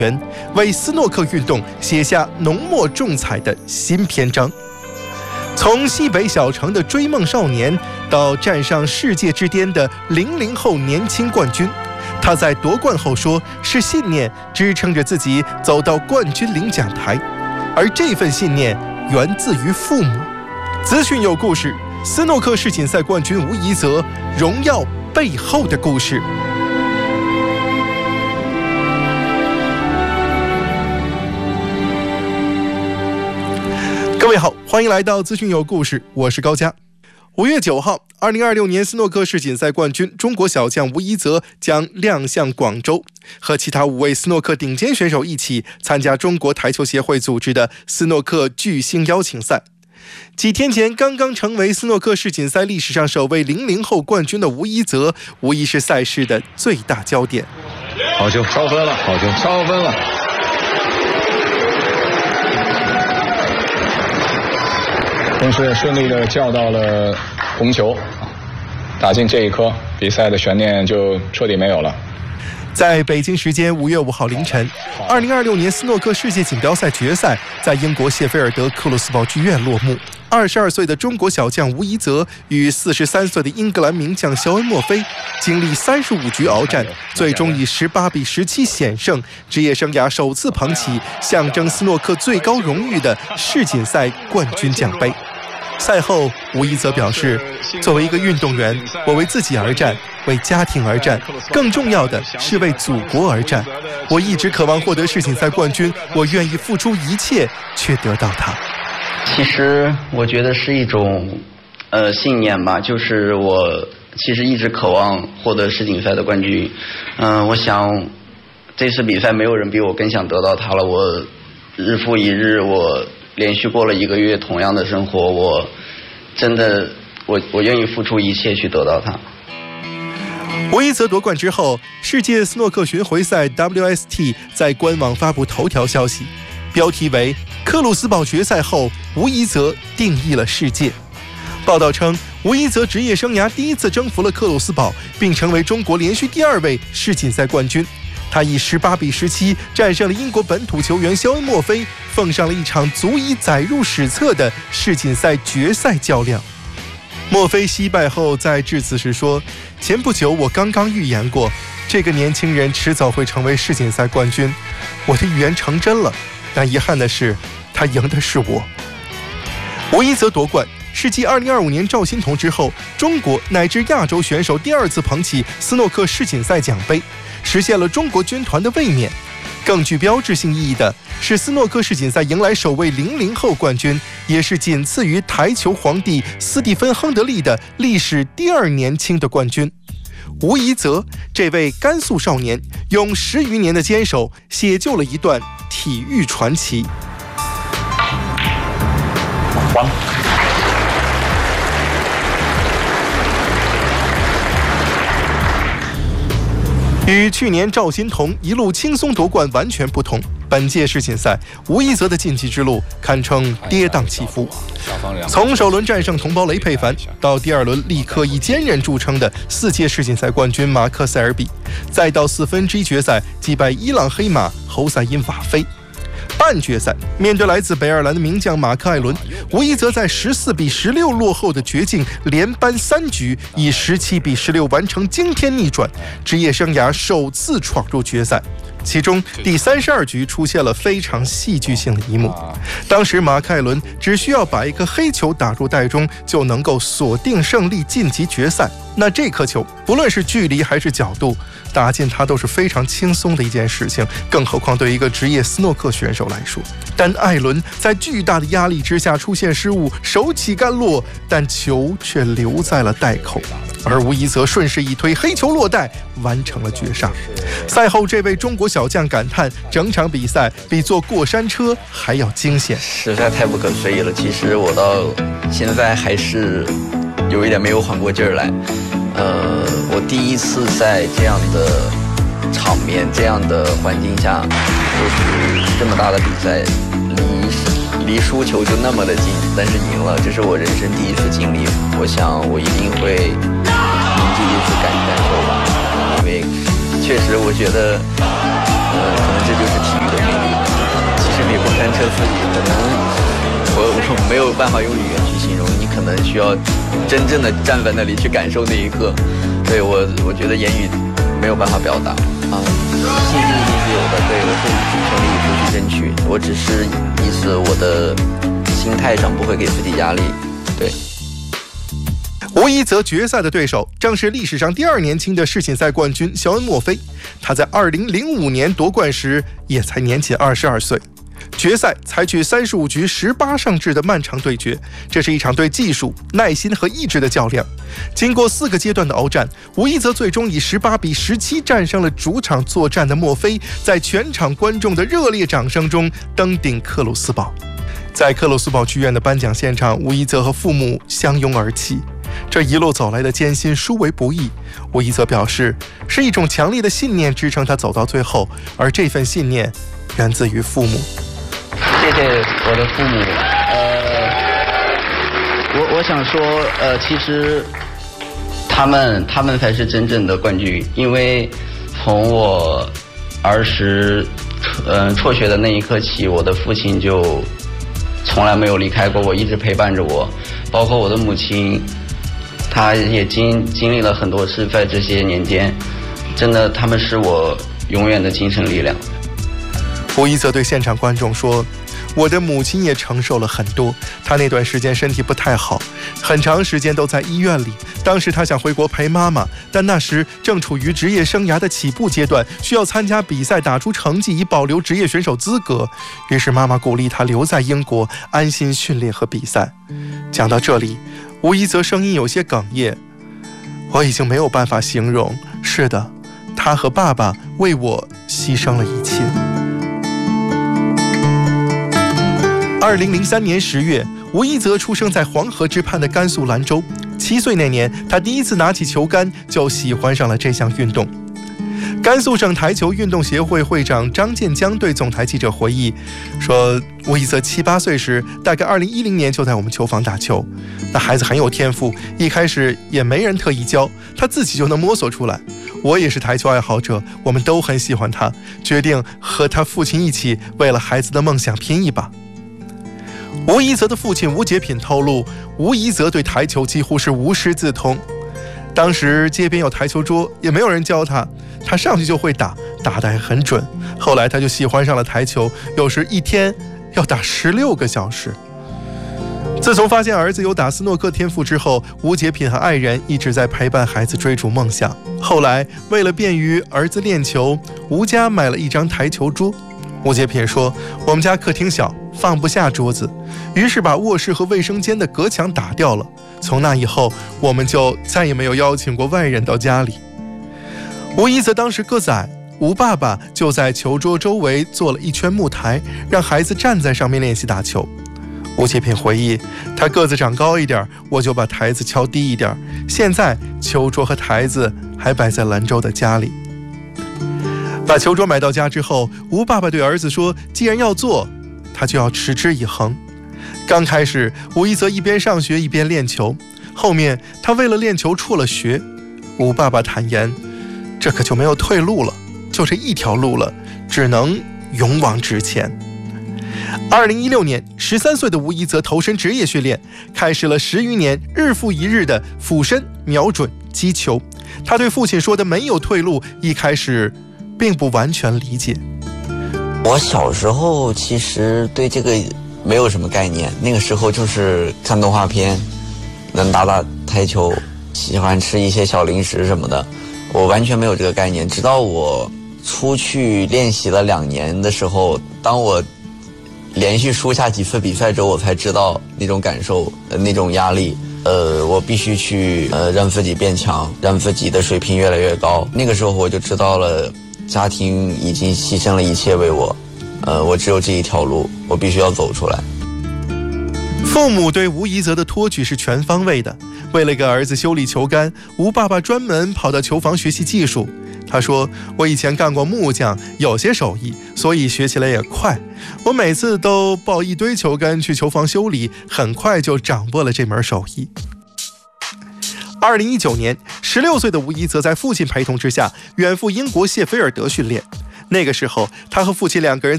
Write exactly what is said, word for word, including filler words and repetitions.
为斯诺克运动写下浓墨重彩的新篇章。从西北小城的追梦少年，到站上世界之巅的零零后年轻冠军，他在夺冠后说，是信念支撑着自己走到冠军领奖台，而这份信念源自于父母。资讯有故事，斯诺克世锦赛冠军吴怡泽，荣耀背后的故事。各位好，欢迎来到资讯有故事，我是高佳。五月九号，二零二六年斯诺克世锦赛冠军中国小将吴怡泽将亮相广州，和其他五位斯诺克顶尖选手一起参加中国台球协会组织的斯诺克巨星邀请赛。几天前刚刚成为斯诺克世锦赛历史上首位零零后冠军的吴怡泽，无疑是赛事的最大焦点。 好球，超分了，好球，超分了。同时也顺利地叫到了红球，打进这一颗，比赛的悬念就彻底没有了。 在北京时间五月五号凌晨，二零二六年斯诺克世界锦标赛决赛在英国谢菲尔德克鲁斯堡剧院落幕。二十二岁的中国小将吴怡泽与四十三岁的英格兰名将肖恩·墨菲经历三十五局鏖战，最终以十八比十七险胜，职业生涯首次捧起象征斯诺克最高荣誉的世锦赛冠军奖杯。赛后，吴怡泽表示，作为一个运动员，我为自己而战，为家庭而战，更重要的是为祖国而战。我一直渴望获得世锦赛冠军，我愿意付出一切去得到它。 其实我觉得是一种呃信念吧，就是我其实一直渴望获得世锦赛的冠军。嗯、呃，我想这次比赛没有人比我更想得到它了。我日复一日，我连续过了一个月同样的生活，我真的我我愿意付出一切去得到它。 吴怡泽夺冠之后，世界斯诺克巡回赛 W S T 在官网发布头条消息，标题为克鲁斯堡决赛后，吴怡泽定义了世界。报道称，吴怡泽职业生涯第一次征服了克鲁斯堡，并成为中国连续第二位世锦赛冠军。他以十八比十七战胜了英国本土球员肖恩·墨菲，奉上了一场足以载入史册的世锦赛决赛较量。墨菲惜败后在致辞时说，前不久我刚刚预言过，这个年轻人迟早会成为世锦赛冠军，我的预言成真了，但遗憾的是，他赢的是我。吴怡泽夺冠是继二零二五年赵心童之后，中国乃至亚洲选手第二次捧起斯诺克世锦赛奖杯，实现了中国军团的卫冕。更具标志性意义的是，斯诺克世锦赛迎来首位零零后冠军，也是仅次于台球皇帝斯蒂芬·亨德利的历史第二年轻的冠军。吴怡泽这位甘肃少年，用十余年的坚守，写就了一段体育传奇。 完。 与去年赵心童一路轻松夺冠完全不同，本届世锦赛吴怡泽的晋级之路堪称跌宕起伏。从首轮战胜同胞雷佩凡，到第二轮立刻以坚韧著称的四届世锦赛冠军马克塞尔比，再到四分之一决赛击败伊朗黑马侯赛因瓦菲。半决赛面对来自北爱尔兰的名将马克·艾伦，吴怡泽在十四比十六落后的绝境连扳三局，以十七比十六完成惊天逆转，职业生涯首次闯入决赛。其中第三十二局出现了非常戏剧性的一幕，当时马克·艾伦只需要把一颗黑球打入袋中，就能够锁定胜利晋级决赛。那这颗球不论是距离还是角度，打进它都是非常轻松的一件事情，更何况对一个职业斯诺克选手来说。但艾伦在巨大的压力之下出现失误，手起甘落，但球却留在了袋口，而吴怡泽顺势一推，黑球落袋，完成了绝杀。赛后，这位中国小将感叹，整场比赛比坐过山车还要惊险， 实在太不可思议了。其实我到现在还是有一点没有缓过劲儿来。呃，我第一次在这样的场面、这样的环境下，就是这么大的比赛，离离输球就那么的近，但是赢了，这是我人生第一次经历。我想我一定会铭记一次感感受吧，因为确实我觉得，呃，可能这就是体测自己，可能我我没有办法用语言去形容，你可能需要真正的站在那里去感受那一刻。对我，我觉得言语没有办法表达啊。信心一定是有的，对我会全力以赴去争取。我只是意思我的心态上不会给自己压力，对。 吴一泽决赛的对手正是历史上第二年轻的世锦赛冠军肖恩·墨菲，他在二零零五年夺冠时也才年仅二十二岁。决赛采取三十五局十八胜制的漫长对决，这是一场对技术、耐心和意志的较量。经过四个阶段的鏖战，吴一泽最终以十八比十七战胜了主场作战的墨菲，在全场观众的热烈掌声中登顶克鲁斯堡。在克鲁斯堡剧院的颁奖现场，吴一泽和父母相拥而泣。这一路走来的艰辛殊为不易，吴一泽表示，是一种强烈的信念支撑他走到最后，而这份信念源自于父母。 谢谢我的父母。呃，我我想说，呃，其实他们他们才是真正的冠军，因为从我儿时呃辍学的那一刻起，我的父亲就从来没有离开过我，一直陪伴着我，包括我的母亲，她也经经历了很多事，在这些年间，真的他们是我永远的精神力量。 吴一泽对现场观众说，我的母亲也承受了很多，她那段时间身体不太好，很长时间都在医院里。当时她想回国陪妈妈，但那时正处于职业生涯的起步阶段，需要参加比赛打出成绩以保留职业选手资格。于是妈妈鼓励她留在英国安心训练和比赛。讲到这里，吴一泽声音有些哽咽，我已经没有办法形容，是的，他和爸爸为我牺牲了一切。二零零三年十月，吴一泽出生在黄河之畔的甘肃兰州。七岁那年，他第一次拿起球杆就喜欢上了这项运动。甘肃省台球运动协会会长张建江对总台记者回忆说，吴一泽七八岁时，大概二零一零年就在我们球房打球。那孩子很有天赋，一开始也没人特意教，他自己就能摸索出来。我也是台球爱好者，我们都很喜欢他，决定和他父亲一起为了孩子的梦想拼一把。吴一泽的父亲吴杰品透露，吴一泽对台球几乎是无师自通。当时街边有台球桌，也没有人教他，他上去就会打，打得还很准。后来他就喜欢上了台球，有时一天要打十六个小时。自从发现儿子有打斯诺克天赋之后，吴杰品和爱人一直在陪伴孩子追逐梦想。后来为了便于儿子练球，吴家买了一张台球桌。吴杰品说，我们家客厅小，放不下桌子，于是把卧室和卫生间的隔墙打掉了。从那以后，我们就再也没有邀请过外人到家里。吴一泽当时个子矮，吴爸爸就在球桌周围做了一圈木台，让孩子站在上面练习打球。吴杰品回忆，他个子长高一点，我就把台子敲低一点，现在球桌和台子还摆在兰州的家里。把球桌买到家之后，吴爸爸对儿子说，既然要做，他就要持之以恒。刚开始，吴一泽一边上学一边练球，后面他为了练球辍了学。吴爸爸坦言，这可就没有退路了，就这一条路了，只能勇往直前。二零一六年，十三岁的吴一泽投身职业训练，开始了十余年日复一日的俯身、瞄准、击球。他对父亲说的没有退路，一开始并不完全理解。 我小时候其实对这个没有什么概念，那个时候就是看动画片，能打打台球，喜欢吃一些小零食什么的，我完全没有这个概念。直到我出去练习了两年的时候，当我连续输下几次比赛之后，我才知道那种感受，呃、那种压力。呃，我必须去呃让自己变强，让自己的水平越来越高。那个时候我就知道了，家庭已经牺牲了一切为我，呃，我只有这一条路，我必须要走出来。 父母对吴一泽的托举是全方位的。为了给儿子修理球杆，吴爸爸专门跑到球房学习技术。他说，我以前干过木匠，有些手艺，所以学起来也快。我每次都抱一堆球杆去球房修理，很快就掌握了这门手艺。二零一九年，十六岁的吴一泽在父亲陪同之下远赴英国谢菲尔德训练。那个时候，他和父亲两个人